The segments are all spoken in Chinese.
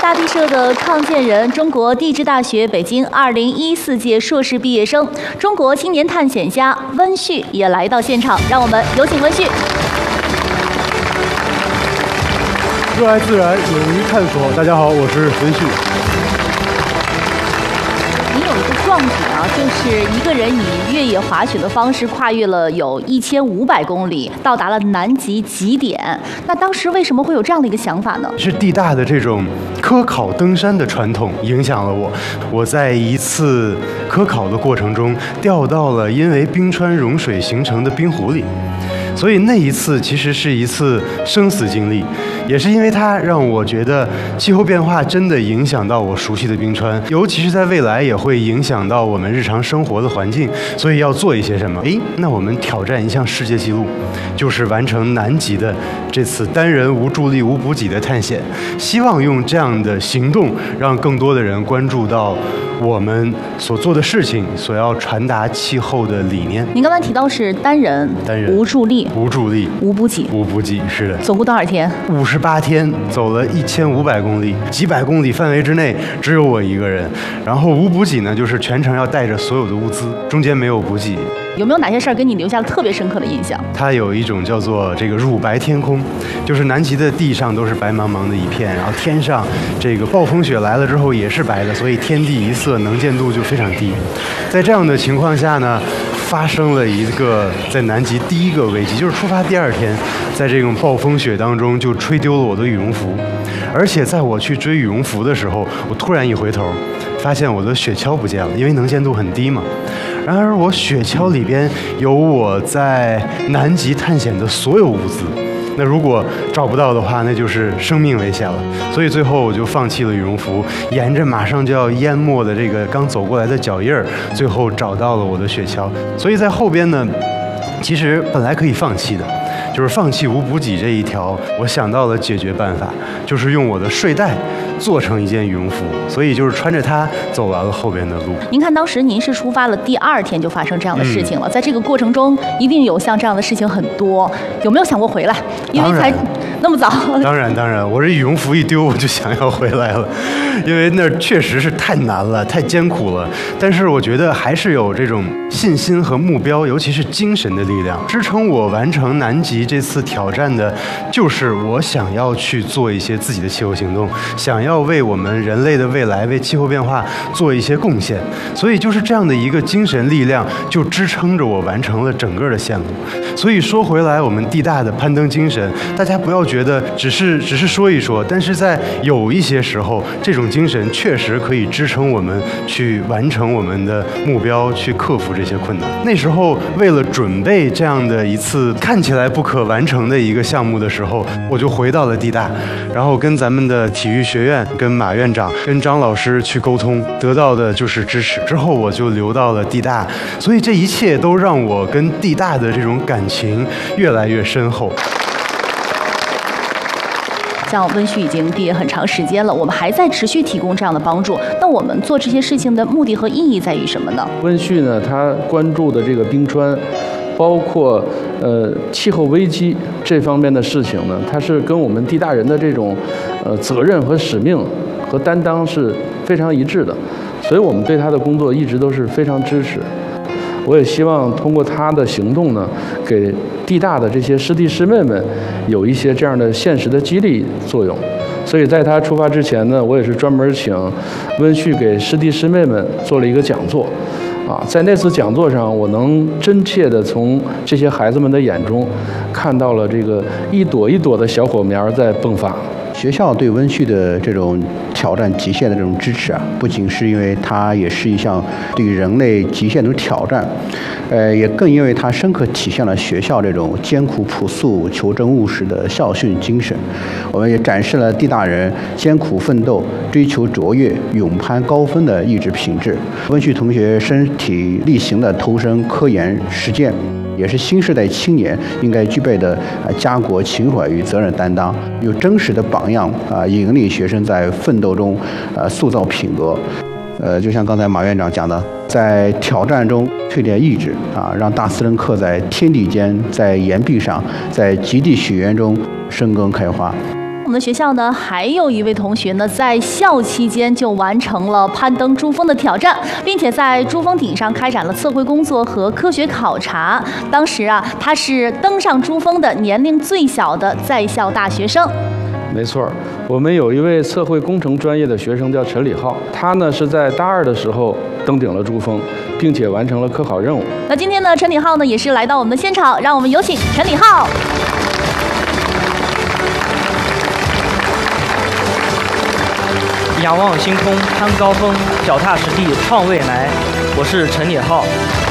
大地社的创建人，中国地质大学北京2014届硕士毕业生，中国青年探险家温煦也来到现场，让我们有请温煦。 热爱自然，勇于探索。大家好，我是温煦。 你有一个壮举啊，就是一个人以越野滑雪的方式跨越了有1500公里，到达了南极极点。那当时为什么会有这样的一个想法呢？ 是地大的这种科考登山的传统影响了我。我在一次科考的过程中掉到了因为冰川融水形成的冰湖里。所以那一次其实是一次生死经历，也是因为它让我觉得气候变化真的影响到我熟悉的冰川，尤其是在未来也会影响到我们日常生活的环境，所以要做一些什么？那我们挑战一项世界纪录，就是完成南极的这次单人无助力无补给的探险，希望用这样的行动让更多的人关注到我们所做的事情，所要传达气候的理念。 您刚才提到是单人无助力无补给， 是的。 总共多少天 ？58天，走了1500公里，几百公里范围之内只有我一个人。然后无补给呢，就是全程要带着所有的物资，中间没有补给。 有没有哪些事儿给你留下了特别深刻的印象？ 它有一种叫做这个乳白天空，就是南极的地上都是白茫茫的一片，然后天上这个暴风雪来了之后也是白的，所以天地一色，能见度就非常低。在这样的情况下呢，发生了一个在南极第一个危机，就是出发第2天，在这种暴风雪当中就吹丢了我的羽绒服，而且在我去追羽绒服的时候，我突然一回头，发现我的雪橇不见了，因为能见度很低嘛。然而我雪橇里边有我在南极探险的所有物资，那如果找不到的话，那就是生命危险了。所以最后我就放弃了羽绒服，沿着马上就要淹没的这个刚走过来的脚印儿，最后找到了我的雪橇。所以在后边呢，其实本来可以放弃的，就是放弃无补给这一条，我想到了解决办法，就是用我的睡袋做成一件羽绒服，所以就是穿着它走完了后边的路。 您看，当时您是出发了第2天就发生这样的事情了，在这个过程中一定有像这样的事情很多，有没有想过回来？因为才那么早。 当然，我这羽绒服一丢，我就想要回来了，因为那确实是太难了，太艰苦了。但是我觉得还是有这种信心和目标，尤其是精神的力量，支撑我完成南极这次挑战的，就是我想要去做一些自己的气候行动，想要为我们人类的未来，为气候变化做一些贡献。所以就是这样的一个精神力量，就支撑着我完成了整个的线路。所以说回来，我们地大的攀登精神，大家不要觉得只是说一说，但是在有一些时候，这种精神确实可以支撑我们去完成我们的目标，去克服这些困难。那时候为了准备这样的一次看起来不可完成的一个项目的时候，我就回到了地大，然后跟咱们的体育学院、跟马院长、跟张老师去沟通，得到的就是支持。之后我就留到了地大，所以这一切都让我跟地大的这种感情越来越深厚。 像温煦已经毕业很长时间了，我们还在持续提供这样的帮助。那我们做这些事情的目的和意义在于什么呢？ 温煦呢，他关注的这个冰川，包括气候危机这方面的事情呢，它是跟我们地大人的这种责任和使命和担当是非常一致的，所以我们对他的工作一直都是非常支持。我也希望通过他的行动呢，给地大的这些师弟师妹们有一些这样的现实的激励作用。所以在他出发之前呢，我也是专门请温煦给师弟师妹们做了一个讲座。在那次讲座上，我能真切地从这些孩子们的眼中看到了这个一朵一朵的小火苗在迸发。 学校对温煦的这种挑战极限的这种支持啊，不仅是因为它也是一项对人类极限的挑战，也更因为它深刻体现了学校这种艰苦朴素、求真务实的校训精神。我们也展示了地大人艰苦奋斗、追求卓越、勇攀高峰的意志品质。温煦同学身体力行的投身科研实践，也是新时代青年应该具备的家国情怀与责任担当，有真实的榜样引领学生在奋斗中塑造品格。就像刚才马院长讲的，在挑战中淬炼意志让大自然刻在天地间，在岩壁上，在极地雪原中生根开花。 我们的学校呢，还有一位同学呢，在校期间就完成了攀登珠峰的挑战，并且在珠峰顶上开展了测绘工作和科学考察。当时啊，他是登上珠峰的年龄最小的在校大学生。 没错，我们有一位测绘工程专业的学生叫陈礼浩，他呢是在大2的时候登顶了珠峰，并且完成了科考任务。 那今天呢，陈礼浩呢也是来到我们的现场，让我们有请陈礼浩。 仰望星空，攀高峰，脚踏实地，创未来。我是陈礼浩。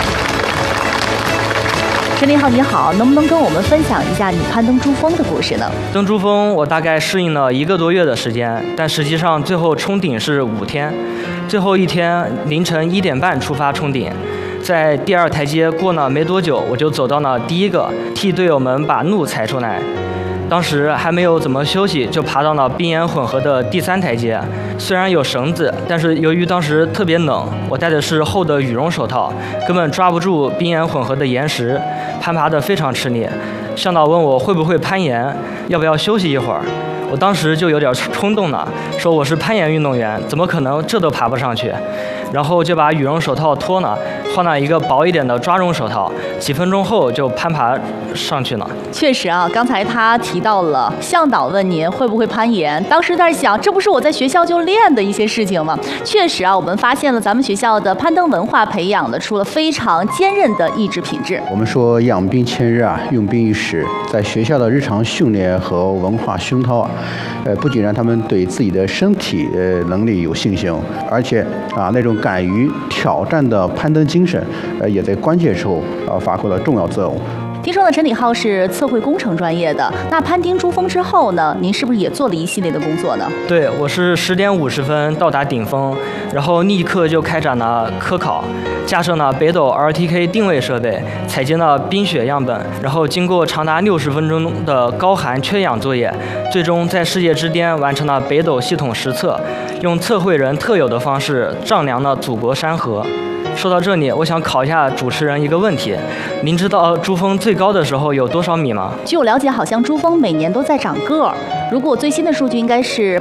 陈礼浩你好，能不能跟我们分享一下你攀登珠峰的故事呢？ 登珠峰我大概适应了1个多月的时间，但实际上最后冲顶是5天。最后一天凌晨1点半出发冲顶，在第2台阶过了没多久，我就走到了第1个，替队友们把路踩出来。当时还没有怎么休息，就爬到了冰岩混合的第3台阶。虽然有绳子，但是由于当时特别冷，我戴的是厚的羽绒手套，根本抓不住冰岩混合的岩石，攀爬得非常吃力。向导问我会不会攀岩，要不要休息一会儿。我当时就有点冲动了，说我是攀岩运动员，怎么可能这都爬不上去？然后就把羽绒手套脱了，换了一个薄一点的抓绒手套，几分钟后就攀爬上去了。 确实啊，刚才他提到了向导问您会不会攀岩，当时在想，这不是我在学校就练的一些事情吗？确实啊，我们发现了咱们学校的攀登文化培养的出了非常坚韧的意志品质。 我们说养兵千日啊，用兵一时，在学校的日常训练和文化熏陶啊，不仅让他们对自己的身体能力有信心，而且啊那种敢于挑战的攀登精神，也在关键时候发挥了重要作用。 听说呢，陈礼浩是测绘工程专业的，那攀登珠峰之后呢，您是不是也做了一系列的工作呢？ 对，我是10点50分到达顶峰，然后立刻就开展了科考，架设了北斗 RTK 定位设备，采集了冰雪样本，然后经过长达60分钟的高寒缺氧作业，最终在世界之巅完成了北斗系统实测，用测绘人特有的方式丈量了祖国山河。说到这里，我想考一下主持人一个问题：您知道珠峰最高的时候有多少米吗？ 据我了解，好像珠峰每年都在长个儿。如果我最新的数据应该是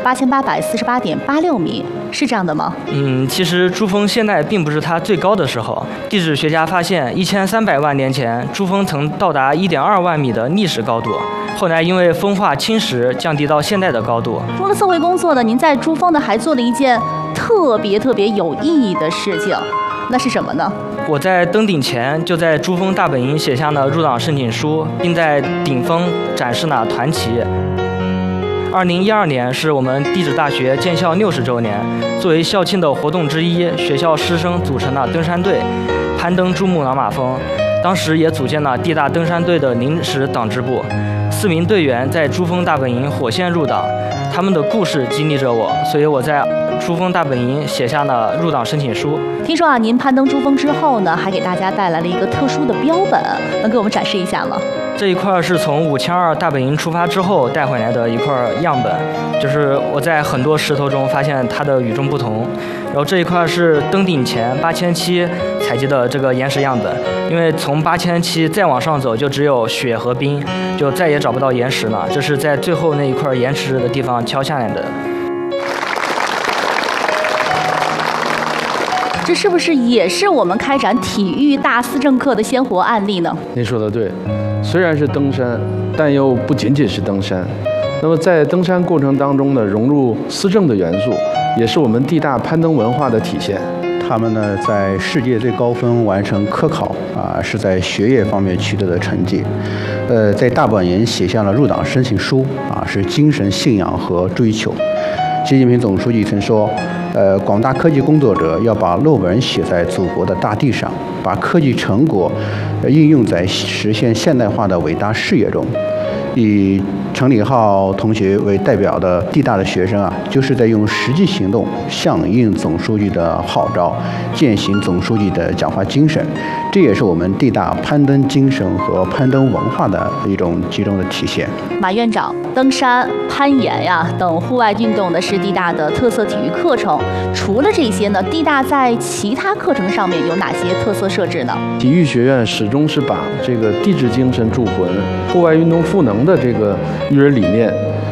8848.86米，是这样的吗？ 其实珠峰现在并不是它最高的时候。地质学家发现，1300万年前，珠峰曾到达1.2万米的历史高度，后来因为风化侵蚀，降低到现在的高度。 除了测绘工作呢，您在珠峰呢还做了一件特别有意义的事情。那是什么呢？ 我在登顶前就在珠峰大本营写下了入党申请书，并在顶峰展示了团旗。2012年是我们地质大学建校60周年，作为校庆的活动之一，学校师生组成了登山队，攀登珠穆朗玛峰。当时也组建了地大登山队的临时党支部，4名队员在珠峰大本营火线入党，他们的故事激励着我，所以我在珠峰大本营写下了入党申请书。 听说啊，您攀登珠峰之后呢，还给大家带来了一个特殊的标本，能给我们展示一下吗？ 这一块是从5200大本营出发之后带回来的一块样本，就是我在很多石头中发现它的与众不同。然后这一块是登顶前8700采集的这个岩石样本，因为从8700再往上走就只有雪和冰，就再也找不到岩石了。这是在最后那一块岩石的地方敲下来的。 这是不是也是我们开展体育大思政课的鲜活案例呢？ 您说的对，虽然是登山，但又不仅仅是登山。那么在登山过程当中呢，融入思政的元素，也是我们地大攀登文化的体现。 他们呢，在世界最高峰完成科考啊，是在学业方面取得的成绩。在大本营写下了入党申请书啊，是精神信仰和追求。习近平总书记曾说，广大科技工作者要把论文写在祖国的大地上，把科技成果应用在实现现代化的伟大事业中。以陈礼浩同学为代表的地大的学生啊，就是在用实际行动响应总书记的号召，践行总书记的讲话精神。这也是我们地大攀登精神和攀登文化的一种集中的体现。 马院长，登山、攀岩呀等户外运动呢是地大的特色体育课程。除了这些呢，地大在其他课程上面有哪些特色设置呢？ 体育学院始终是把这个地质精神铸魂、户外运动赋能的这个育人理念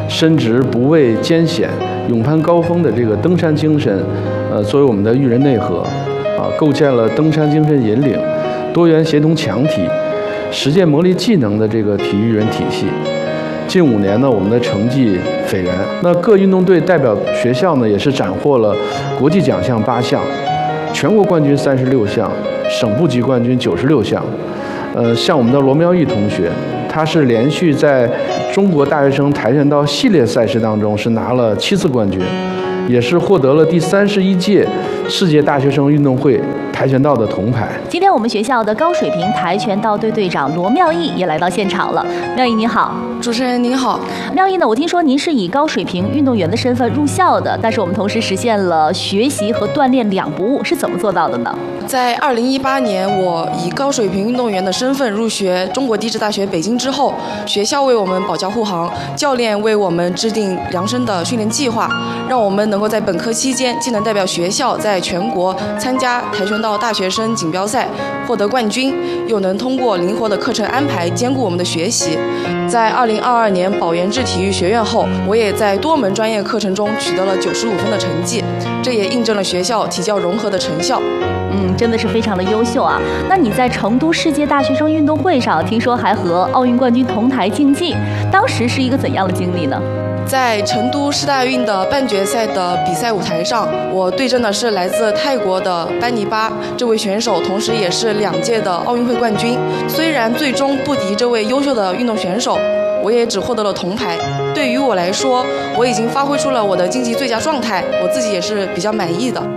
深植不畏艰险、勇攀高峰的这个登山精神，作为我们的育人内核，构建了登山精神引领、多元协同强体、实践磨砺技能的这个体育育人体系。近5年呢，我们的成绩斐然。那各运动队代表学校呢，也是斩获了国际奖项8项，全国冠军36项，省部级冠军96项。像我们的罗苗毅同学，他是连续在中国大学生跆拳道系列赛事当中是拿了7次冠军，也是获得了第31届世界大学生运动会跆拳道的铜牌。 今天我们学校的高水平跆拳道队队长罗妙毅也来到现场了。妙毅您好。 主持人您好。 妙毅呢，我听说您是以高水平运动员的身份入校的，但是我们同时实现了学习和锻炼2不误，是怎么做到的呢？ 在2018年，我以高水平运动员的身份入学中国地质大学北京之后，学校为我们保驾护航，教练为我们制定量身的训练计划，让我们能够在本科期间既能代表学校在全国参加跆拳道大学生锦标赛获得冠军，又能通过灵活的课程安排兼顾我们的学习。在2022年保研至体育学院后，我也在多门专业课程中取得了95分的成绩，这也印证了学校体教融合的成效。 真的是非常的优秀啊！那你在成都世界大学生运动会上，听说还和奥运冠军同台竞技，当时是一个怎样的经历呢？ 在成都世大运的半决赛的比赛舞台上，我对阵的是来自泰国的班尼巴这位选手，同时也是2届的奥运会冠军。虽然最终不敌这位优秀的运动选手，我也只获得了铜牌。对于我来说，我已经发挥出了我的竞技最佳状态，我自己也是比较满意的。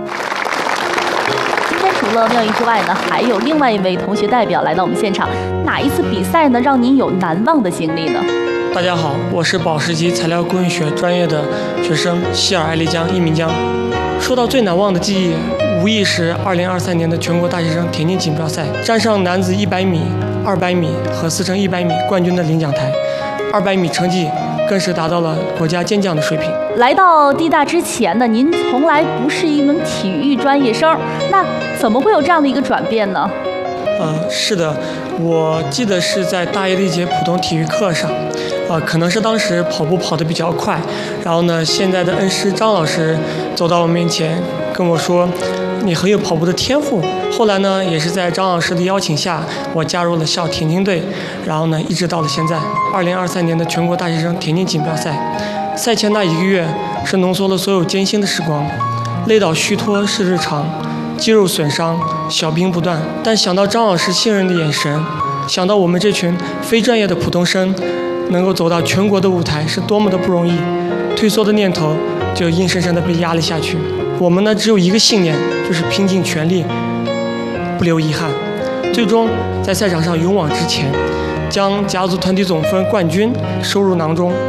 除了妙毅之外呢，还有另外一位同学代表来到我们现场。哪一次比赛呢，让您有难忘的经历呢？ 大家好，我是宝石级材料工艺学专业的学生希尔艾丽江一鸣江。说到最难忘的记忆，无疑是2023年的全国大学生田径锦标赛，站上男子100米、200米和4乘100米冠军的领奖台，200米成绩更是达到了国家健将的水平。 来到地大之前呢，您从来不是一名体育专业生，那怎么会有这样的一个转变呢？ 是的，我记得是在大一的一节普通体育课上，可能是当时跑步跑得比较快，然后呢，现在的恩师张老师走到我面前跟我说，你很有跑步的天赋。后来呢，也是在张老师的邀请下，我加入了校田径队，然后呢，一直到了现在。2023年的全国大学生田径锦标赛，赛前那1个月是浓缩了所有艰辛的时光，累倒虚脱是日常，肌肉损伤，小病不断。但想到张老师信任的眼神，想到我们这群非专业的普通生能够走到全国的舞台是多么的不容易，退缩的念头就硬生生的被压了下去。我们呢，只有一个信念，就是拼尽全力，不留遗憾，最终在赛场上勇往直前，将甲组团体总分冠军收入囊中。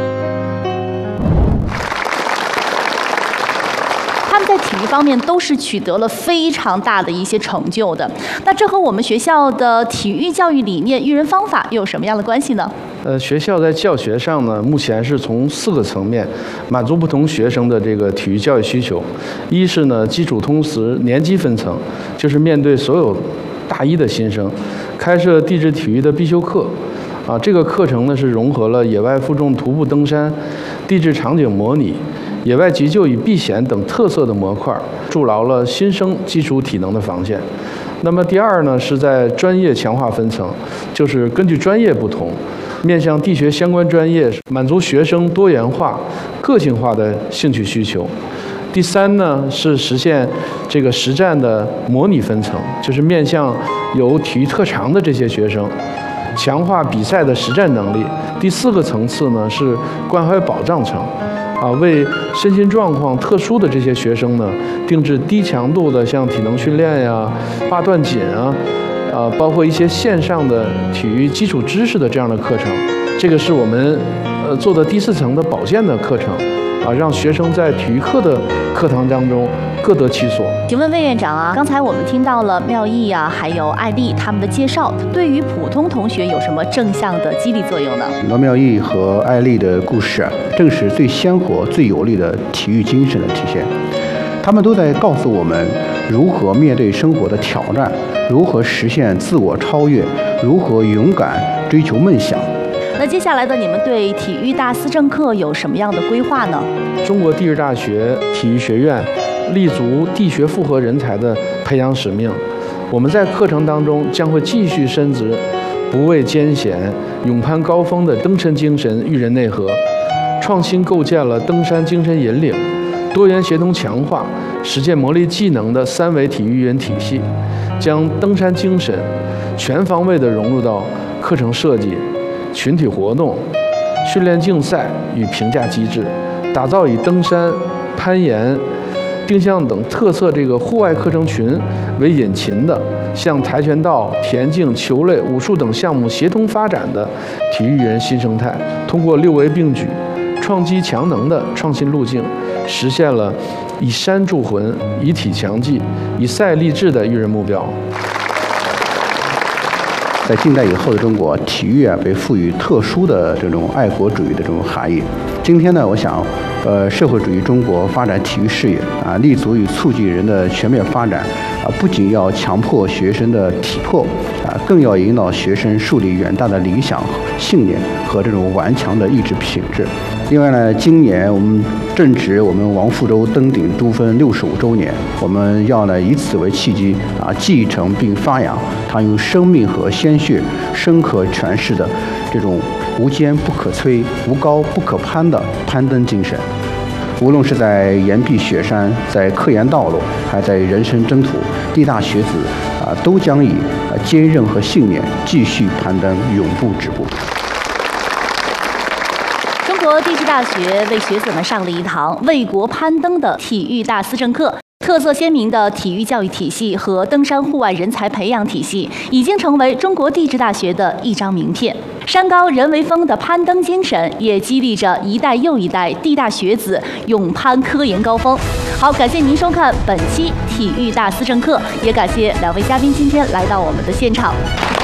他们在体育方面都是取得了非常大的一些成就的。那这和我们学校的体育教育理念、育人方法又有什么样的关系呢？ 学校在教学上呢，目前是从4个层面满足不同学生的这个体育教育需求。一是呢，基础通识年级分层，就是面对所有大一的新生，开设地质体育的必修课。这个课程呢是融合了野外负重徒步登山、地质场景模拟、野外急救与避险等特色的模块，筑牢了新生基础体能的防线。那么第二呢，是在专业强化分层，就是根据专业不同，面向地学相关专业，满足学生多元化、个性化的兴趣需求。第三呢，是实现这个实战的模拟分层，就是面向有体育特长的这些学生，强化比赛的实战能力。第4个层次呢，是关怀保障层，为身心状况特殊的这些学生呢，定制低强度的像体能训练呀、八段锦包括一些线上的体育基础知识的这样的课程。这个是我们做的第4层的保健的课程，让学生在体育课的课堂当中各得其所。 请问魏院长啊，刚才我们听到了妙毅还有艾丽他们的介绍，对于普通同学有什么正向的激励作用呢？ 罗妙毅和艾丽的故事正是最鲜活、最有力的体育精神的体现。他们都在告诉我们如何面对生活的挑战，如何实现自我超越，如何勇敢追求梦想。 那接下来的你们对体育大思政课有什么样的规划呢？ 中国地质大学体育学院立足地学复合人才的培养使命，我们在课程当中将会继续深植不畏艰险、勇攀高峰的登山精神育人内核，创新构建了登山精神引领、多元协同强化、实践磨砺技能的3维体育育人体系，将登山精神全方位地融入到课程设计、群体活动、训练竞赛与评价机制，打造以登山、攀岩、定向等特色户外课程群为引擎的，向跆拳道、田径、球类、武术等项目协同发展的体育育人新生态，通过6维并举、创机强能的创新路径，实现了以山铸魂、以体强技、以赛励志的育人目标。 在近代以后的中国，体育被赋予特殊的这种爱国主义的这种含义。今天呢，我想，社会主义中国发展体育事业立足于促进人的全面发展不仅要强迫学生的体魄更要引导学生树立远大的理想、信念和这种顽强的意志品质。另外呢，今年我们正值我们王富洲登顶珠峰65周年，我们要呢以此为契机继承并发扬他用生命和鲜血深刻诠释的这种无坚不可摧、无高不可攀的攀登精神。无论是在岩壁雪山、在科研道路，还在人生征途，地大学子都将以坚韧和信念继续攀登，永不止步。 中国地质大学为学子们上了一堂为国攀登的体育大思政课。特色鲜明的体育教育体系和登山户外人才培养体系，已经成为中国地质大学的一张名片。山高人为峰的攀登精神，也激励着一代又一代地大学子勇攀科研高峰。好，感谢您收看本期体育大思政课，也感谢2位嘉宾今天来到我们的现场。